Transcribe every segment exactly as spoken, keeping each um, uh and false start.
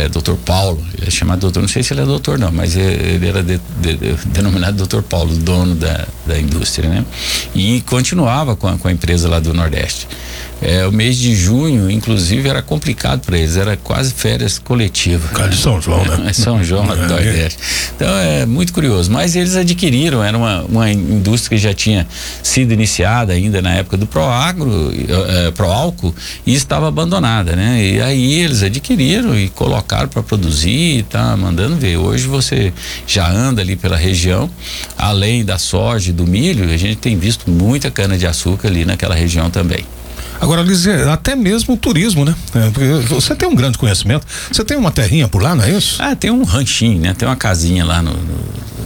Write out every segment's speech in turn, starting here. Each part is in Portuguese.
é, doutor Paulo, ele é chamado doutor, não sei se ele é doutor não, mas ele era de, de, de, denominado doutor Paulo, dono da, da indústria, né? E continuava com a, com a empresa lá do Nordeste. É, o mês de junho, inclusive, era complicado para eles, era quase férias coletivas. Cara de São João, né? É, São João, lá do Nordeste. Então é muito curioso, mas eles adquiriram, era uma, uma indústria que já tinha sido iniciada ainda na época do Proagro, é, Proálcool, e estava abandonada, né? E aí eles adquiriram e colocaram para produzir, tá mandando ver. Hoje você já anda ali pela região, além da soja e do milho, a gente tem visto muita cana de açúcar ali naquela região também. Agora, Liz, até mesmo o turismo, né? É, porque você tem um grande conhecimento. Você tem uma terrinha por lá, não é isso? Ah, tem um ranchinho, né? Tem uma casinha lá no, no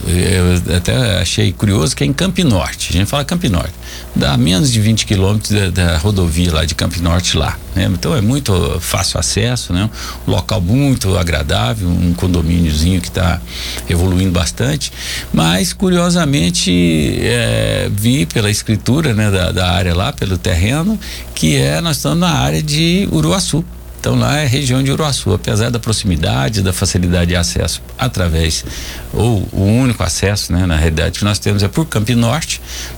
eu até achei curioso que é em Campo Norte. A gente fala Campo Norte, dá menos de vinte quilômetros da, da rodovia lá de Campo Norte lá, né? Então é muito fácil acesso, né? Um local muito agradável, um condomíniozinho que está evoluindo bastante, mas curiosamente é, vi pela escritura, né, da, da área lá, pelo terreno, que é, nós estamos na área de Uruaçu. Então lá é região de Uruaçu, apesar da proximidade, da facilidade de acesso através, ou o único acesso, né, na realidade que nós temos é por Campo Norte,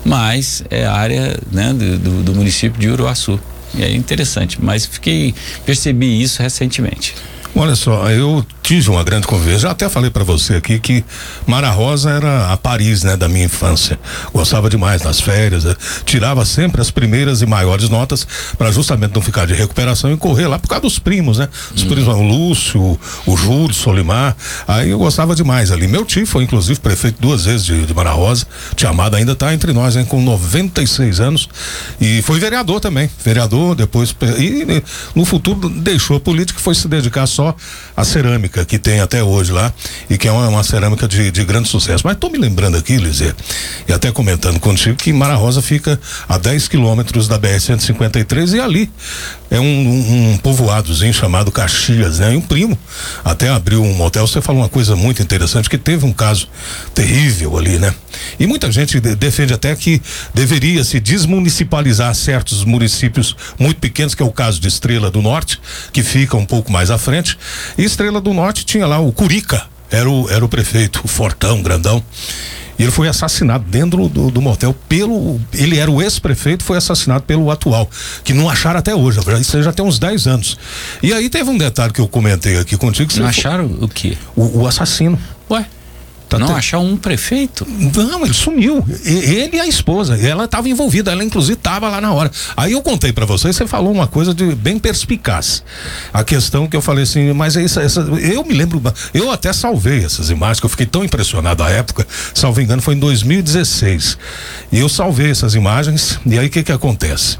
mas é a área, né, do, do, do município de Uruaçu. E é interessante, mas fiquei, percebi isso recentemente. Olha só, eu tive uma grande conversa, já até falei para você aqui que Mara Rosa era a Paris, né, da minha infância. Gostava demais nas férias, né? Tirava sempre as primeiras e maiores notas para justamente não ficar de recuperação e correr lá por causa dos primos, né? Os hum. primos, o Lúcio, o, o Júlio, o Solimar, aí eu gostava demais ali. Meu tio foi inclusive prefeito duas vezes de, de Mara Rosa, tia Amada ainda tá entre nós, hein, com noventa e seis anos, e foi vereador também, vereador, depois, e no futuro deixou a política e foi se dedicar só a cerâmica que tem até hoje lá e que é uma, uma cerâmica de, de grande sucesso. Mas tô me lembrando aqui, Lizê, e até comentando contigo que Mara Rosa fica a dez quilômetros da B R cento e cinquenta e três e ali é um, um, um povoadozinho chamado Caxias, né? E um primo até abriu um motel. Você falou uma coisa muito interessante, que teve um caso terrível ali, né? E muita gente de, defende até que deveria se desmunicipalizar certos municípios muito pequenos, que é o caso de Estrela do Norte, que fica um pouco mais à frente. E Estrela do Norte tinha lá o Curica, era o, era o prefeito, o fortão, grandão. E ele foi assassinado dentro do, do motel pelo, ele era o ex-prefeito, foi assassinado pelo atual, que não acharam até hoje, isso já tem uns dez anos. E aí teve um detalhe que eu comentei aqui contigo. Que não você acharam o quê? O, o assassino. Ué? Tá não te... achar um prefeito? Não, ele sumiu. Ele e a esposa, ela estava envolvida, ela inclusive estava lá na hora. Aí eu contei para você, você falou uma coisa de bem perspicaz. A questão que eu falei assim, mas é isso, essa, eu me lembro, eu até salvei essas imagens, que eu fiquei tão impressionado à época, salvo engano, foi em dois mil e dezesseis. E eu salvei essas imagens, e aí o que que acontece?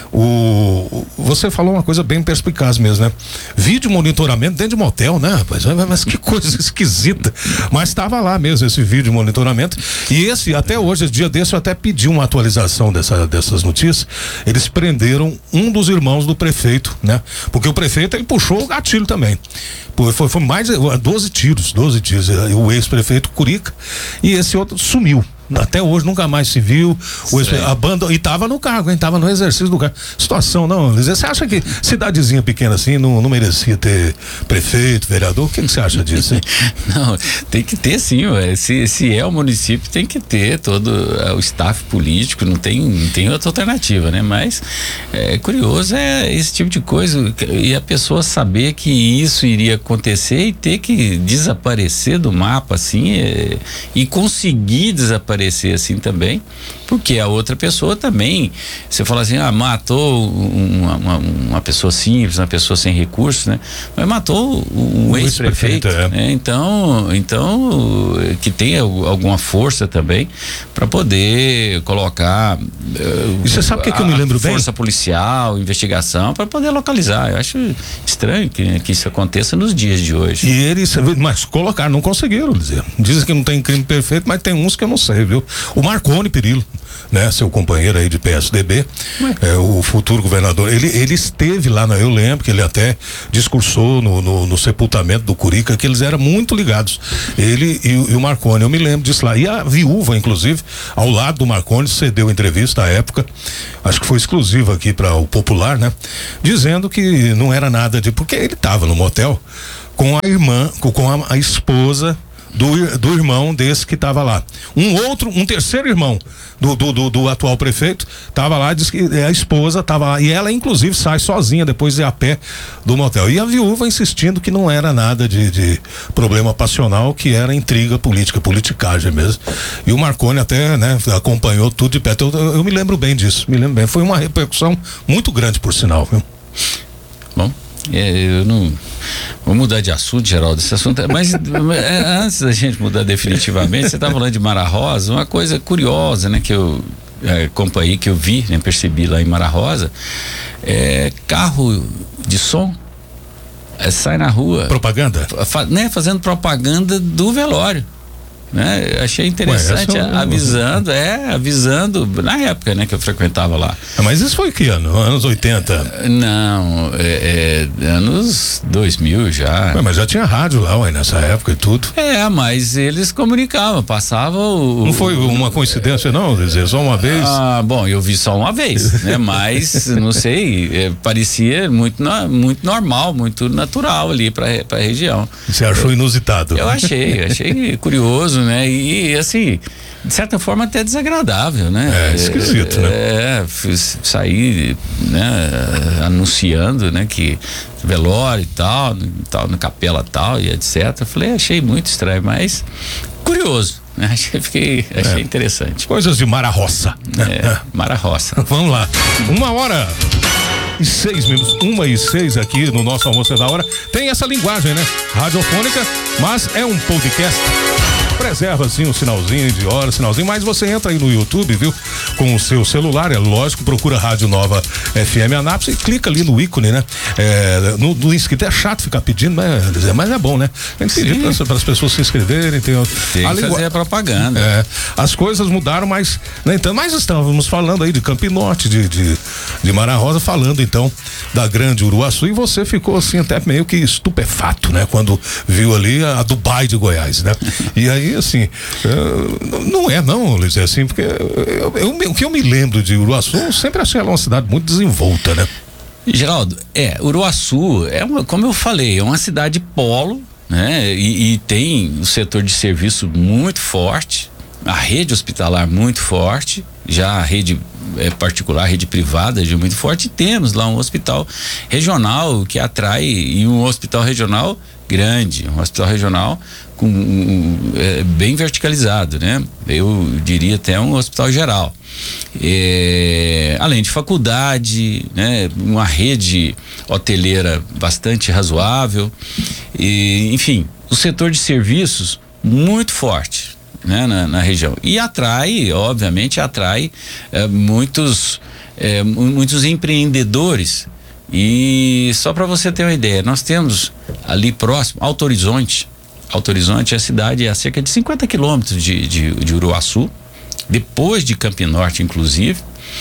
O, você falou uma coisa bem perspicaz mesmo, né? Vídeo monitoramento dentro de motel, né, rapaz? Mas que coisa esquisita. Mas estava lá mesmo esse vídeo de monitoramento. E esse, até hoje, dia desse, eu até pedi uma atualização dessa, dessas notícias. Eles prenderam um dos irmãos do prefeito, né? Porque o prefeito, ele puxou o gatilho também. Foi, foi mais de doze tiros, doze tiros. O ex-prefeito Curica. E esse outro sumiu. Até hoje nunca mais se viu. O a banda, e tava no cargo, hein? Tava no exercício do cargo. Situação, não, Lizê, você acha que cidadezinha pequena assim não, não merecia ter prefeito, vereador? O que, que você acha disso, hein? Não, tem que ter sim, ué. Se, se é o município, tem que ter todo uh, o staff político, não tem, não tem outra alternativa, né? Mas é curioso é esse tipo de coisa, e a pessoa saber que isso iria acontecer e ter que desaparecer do mapa assim, é, e conseguir desaparecer assim também, porque a outra pessoa também, você fala assim, ah, matou uma, uma, uma pessoa simples, uma pessoa sem recursos, né? Mas matou um ex-prefeito, é. né? Então, então que tenha alguma força também para poder colocar. E você sabe o que, que eu me lembro bem? Força policial, investigação, para poder localizar. Eu acho estranho que, que isso aconteça nos dias de hoje. E eles, mas colocar, não conseguiram dizer. Dizem que não tem crime perfeito, mas tem uns que eu não sei, viu? O Marconi Perillo, né? Seu companheiro aí de P S D B, é, o futuro governador, ele, ele esteve lá, eu lembro que ele até discursou no, no, no sepultamento do Curica, que eles eram muito ligados, ele e, e o Marconi, eu me lembro disso lá. E a viúva, inclusive, ao lado do Marconi, cedeu entrevista à época, acho que foi exclusiva aqui para o Popular, né? Dizendo que não era nada de, porque ele estava no motel com a irmã, com a, a esposa do, do irmão desse que estava lá. Um outro, um terceiro irmão do, do, do, do atual prefeito estava lá, diz que a esposa estava lá, e ela inclusive sai sozinha depois de ir a pé do motel. E a viúva insistindo que não era nada de, de problema passional, que era intriga política, politicagem mesmo. E o Marconi até, né, acompanhou tudo de perto. Eu, eu, eu me lembro bem disso, me lembro bem. Foi uma repercussão muito grande, por sinal, viu? Bom, é, eu não vou mudar de assunto, Geraldo, esse assunto, mas é, antes da gente mudar definitivamente, você estava falando de Mara Rosa, uma coisa curiosa, né, que eu é, acompanhei, que eu vi, né, percebi lá em Mara Rosa, é, carro de som é, sai na rua, propaganda, fa, né, fazendo propaganda do velório. Né? Achei interessante. Ué, eu... avisando, é, avisando na época, né, que eu frequentava lá. Ah, mas isso foi que ano? Anos oitenta? Não, é, é, anos dois mil já. Ué, mas já tinha rádio lá, ué, nessa época e tudo. É, mas eles comunicavam, passavam o... Não foi uma coincidência não, dizer, só uma vez? Ah, bom, eu vi só uma vez, né, mas não sei, é, parecia muito, muito normal, muito natural ali pra, pra região. Você achou eu, inusitado? Eu achei, achei curioso, né? E assim, de certa forma até desagradável, né? É, esquisito, é, né? É, sair, né, anunciando, né, que velório e tal, tal, na capela tal e etcétera. Falei, achei muito estranho, mas curioso, né? Achei, fiquei, achei é. interessante. Coisas de Mara Roça. É, Mara Roça. Vamos lá. Uma hora e seis minutos, uma e seis aqui no nosso Almoço é da Hora. Tem essa linguagem, né? Radiofônica, mas é um podcast. Preserva assim o sinalzinho de hora, sinalzinho, mas você entra aí no YouTube, viu? Com o seu celular, é lógico, procura Rádio Nova F M Anápolis e clica ali no ícone, né? É, no, no inscrito, é chato ficar pedindo, mas, mas é bom, né? Tem que pedir para as pessoas se inscreverem. Tem, tem que fazer a propaganda. É, as coisas mudaram, mas, né, então, mas estávamos falando aí de Campinorte, de, de, de Mara Rosa, falando então da Grande Uruaçu, e você ficou assim até meio que estupefato, né? Quando viu ali a Dubai de Goiás, né? E aí, assim, não é não, Luiz, é assim, porque eu, eu, o que eu me lembro de Uruaçu, eu sempre achei ela uma cidade muito desenvolta, né? Geraldo, é, Uruaçu é uma, como eu falei, é uma cidade polo, né? E, e tem o setor de serviço muito forte, a rede hospitalar muito forte, já a rede é, particular, a rede privada é muito forte, e temos lá um hospital regional que atrai, e um hospital regional grande, um hospital regional com um, é, bem verticalizado, né? Eu diria até um hospital geral. É, além de faculdade, né? Uma rede hoteleira bastante razoável, e, enfim, o setor de serviços muito forte, né? Na, na região, e atrai, obviamente atrai é, muitos é, muitos empreendedores. E só para você ter uma ideia, nós temos ali próximo Alto Horizonte. Alto Horizonte, a cidade é a cerca de cinquenta quilômetros de, de, de Uruaçu, depois de Campinorte, inclusive,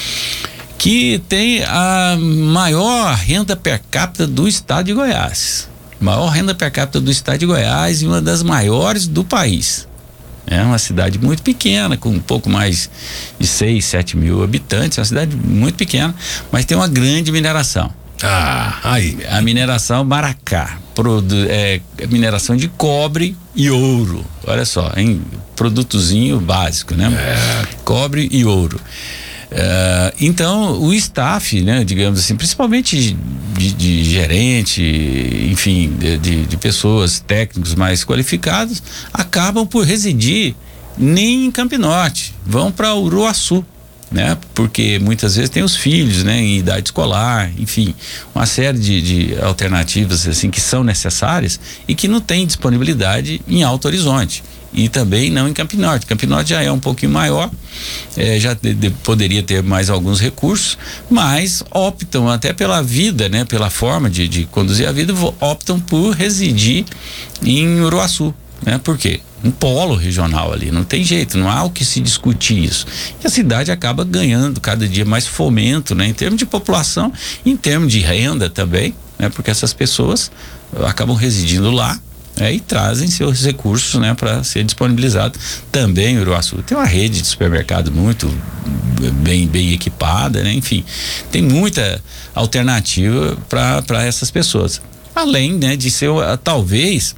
que tem a maior renda per capita do estado de Goiás. Maior renda per capita do estado de Goiás e uma das maiores do país. É uma cidade muito pequena, com um pouco mais de seis, sete mil habitantes, é uma cidade muito pequena, mas tem uma grande mineração. Ah, aí. A mineração Maracá, produ, é, mineração de cobre e ouro. Olha só, hein? Produtozinho básico, né? É. Cobre e ouro. Uh, então, o staff, né, digamos assim, principalmente de, de gerente, enfim, de, de, de pessoas técnicos mais qualificados, acabam por residir nem em Campinorte, vão para Uruaçu, né? Porque muitas vezes tem os filhos, né, em idade escolar, enfim, uma série de, de alternativas assim que são necessárias e que não tem disponibilidade em Alto Horizonte. E também não em Campinorte. Campinorte já é um pouquinho maior, é, já de, de, poderia ter mais alguns recursos, mas optam até pela vida, né, pela forma de, de conduzir a vida, optam por residir em Uruaçu, né? Por quê? Um polo regional ali, não tem jeito, não há o que se discutir isso. E a cidade acaba ganhando cada dia mais fomento, né, em termos de população, em termos de renda também, né, porque essas pessoas acabam residindo lá. É, e trazem seus recursos, né, para ser disponibilizado também em Uruaçu. Tem uma rede de supermercado muito bem, bem equipada, né? Enfim, tem muita alternativa para essas pessoas. além, né, de ser uh, talvez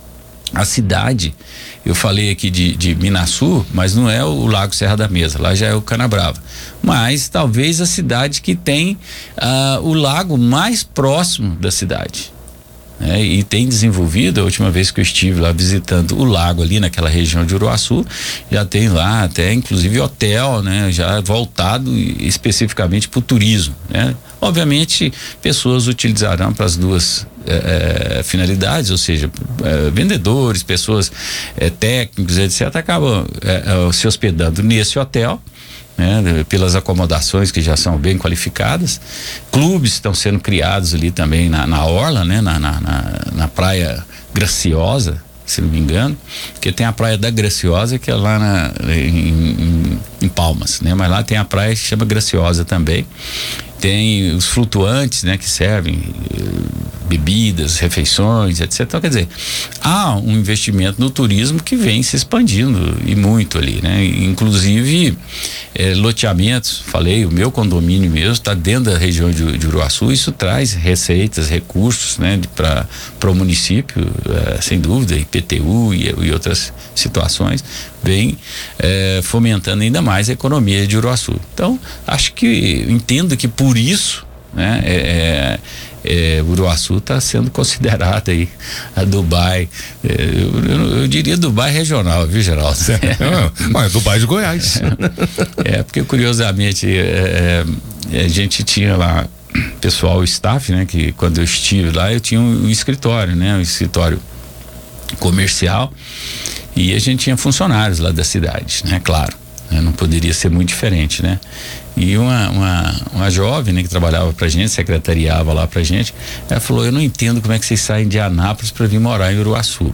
a cidade, eu falei aqui de, de Minaçu, mas não é o Lago Serra da Mesa, lá já é o Canabrava, mas talvez a cidade que tem uh, o lago mais próximo da cidade. É, e tem desenvolvido, a última vez que eu estive lá visitando o lago ali naquela região de Uruaçu, já tem lá até inclusive hotel, né, já voltado especificamente para o turismo, né? Obviamente pessoas utilizarão para as duas é, é, finalidades, ou seja, é, vendedores, pessoas é, técnicos, etc, acabam é, é, se hospedando nesse hotel, né, pelas acomodações que já são bem qualificadas. Clubes estão sendo criados ali também na, na orla, né, na, na, na, na Praia Graciosa, se não me engano, porque tem a Praia da Graciosa, que é lá na, em, em, em Palmas, né, mas lá tem a praia que chama Graciosa também. Tem os flutuantes, né, que servem bebidas, refeições, etcétera. Então, quer dizer, há um investimento no turismo que vem se expandindo e muito ali, né? Inclusive eh, loteamentos, falei, o meu condomínio mesmo está dentro da região de, de Uruaçu, isso traz receitas, recursos, né, para para o município, eh, sem dúvida, I P T U e, e outras situações, vem eh, fomentando ainda mais a economia de Uruaçu. Então, acho que, entendo que por isso, né, é, é, Uruaçu está sendo considerada aí a Dubai, é, eu, eu, eu diria Dubai regional, viu, Geraldo? É, é Dubai de Goiás. É, é porque curiosamente é, é, a gente tinha lá pessoal, staff, né, que quando eu estive lá eu tinha um, um escritório, né, um escritório comercial, e a gente tinha funcionários lá da cidade, né, claro, né, não poderia ser muito diferente, né? E uma, uma, uma jovem, né, que trabalhava pra gente, secretariava lá pra gente, ela falou: eu não entendo como é que vocês saem de Anápolis para vir morar em Uruaçu.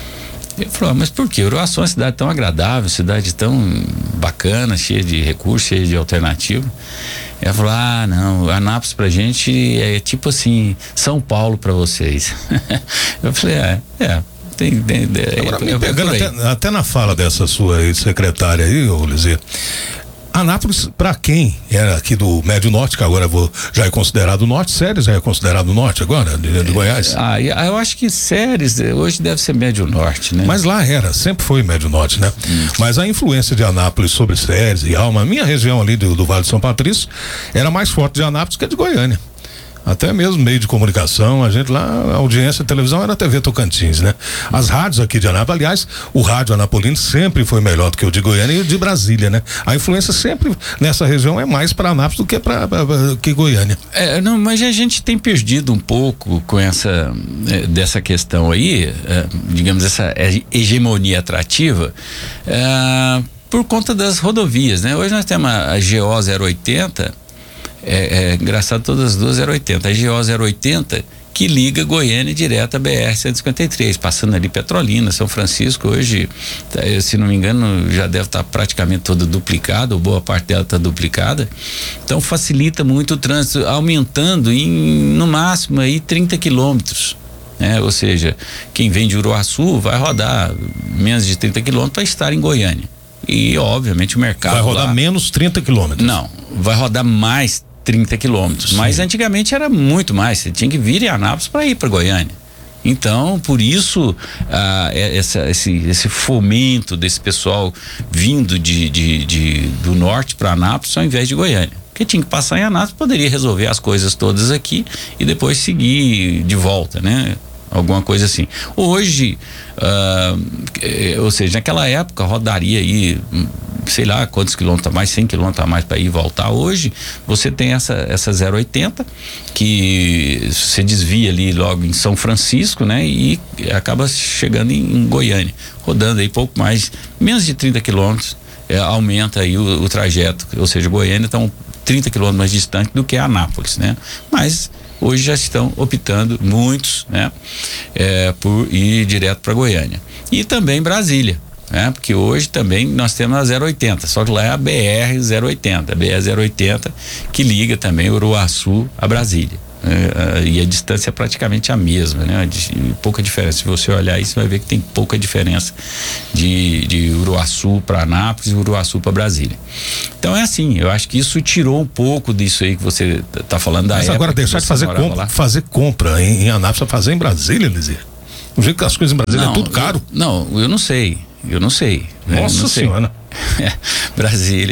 Ele falou: mas por quê? Uruaçu é uma cidade tão agradável, cidade tão bacana, cheia de recursos, cheia de alternativa. Ela falou: ah, não, Anápolis pra gente é tipo assim, São Paulo pra vocês. Eu falei: é, é. Tem, tem, tem, Agora, me pegando até, até na fala dessa sua secretária aí, ô Lizê, Anápolis, para quem era aqui do Médio Norte, que agora vou, já é considerado Norte, Séries já é considerado Norte agora, de, de Goiás? Ah, eu acho que Séries hoje deve ser Médio Norte, né? Mas lá era, sempre foi Médio Norte, né? Hum. Mas a influência de Anápolis sobre Séries e Alma, a minha região ali do, do Vale de São Patrício, era mais forte de Anápolis que a de Goiânia. Até mesmo meio de comunicação, a gente lá, a audiência de televisão era a T V Tocantins, né? As rádios aqui de Anápolis, aliás, o rádio anapolino sempre foi melhor do que o de Goiânia e o de Brasília, né? A influência sempre nessa região é mais para Anápolis do que para que Goiânia. É, não, mas a gente tem perdido um pouco com essa, é, dessa questão aí, é, digamos, essa hegemonia atrativa, é, por conta das rodovias, né? Hoje nós temos a G O zero oitenta, É, é engraçado, todas as duas zero oitenta, a G O zero oitenta que liga Goiânia direto à B R cento e cinquenta e três, passando ali Petrolina, São Francisco. Hoje, se não me engano, já deve estar praticamente toda duplicada, ou boa parte dela está duplicada, então facilita muito o trânsito, aumentando em no máximo aí trinta quilômetros, né? Ou seja, quem vem de Uruaçu vai rodar menos de trinta quilômetros para estar em Goiânia, e obviamente o mercado vai rodar lá, menos trinta quilômetros? Não, vai rodar mais trinta quilômetros, mas antigamente era muito mais, você tinha que vir em Anápolis para ir para Goiânia. Então, por isso, ah, essa, esse, esse fomento desse pessoal vindo de, de, de do norte para Anápolis ao invés de Goiânia, porque tinha que passar em Anápolis, poderia resolver as coisas todas aqui e depois seguir de volta, né? Alguma coisa assim. Hoje, ah, ou seja, naquela época rodaria aí, sei lá quantos quilômetros a mais, cem quilômetros a mais para ir e voltar. Hoje você tem essa, essa zero oitenta que você desvia ali logo em São Francisco, né? E acaba chegando em, em Goiânia, rodando aí pouco mais, menos de trinta quilômetros, é, aumenta aí o, o trajeto, ou seja, Goiânia está trinta quilômetros mais distante do que Anápolis, né? Mas hoje já estão optando muitos, né, é, por ir direto para Goiânia. E também Brasília, né? Porque hoje também nós temos a zero oitenta, só que lá é a B R zero oitenta, a B R zero oitenta que liga também Uruaçu a Brasília. É, e a distância é praticamente a mesma, né? De, pouca diferença. Se você olhar isso, vai ver que tem pouca diferença de, de Uruaçu para Anápolis e Uruaçu para Brasília. Então é assim, eu acho que isso tirou um pouco disso aí que você tá falando da Mas época. agora deixar de fazer compra, fazer compra em, em Anápolis para fazer em Brasília, Lizia. O jeito que as coisas em Brasília não, é tudo caro. Eu, não, eu não sei, eu não sei. Nossa não sei. Senhora. Brasília